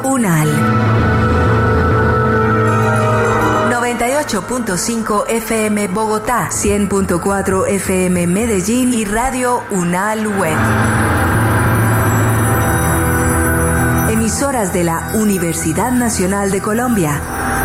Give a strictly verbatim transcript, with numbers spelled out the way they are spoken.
UNAL. noventa y ocho punto cinco F M Bogotá, cien punto cuatro F M Medellín y Radio UNAL Web. Emisoras de la Universidad Nacional de Colombia.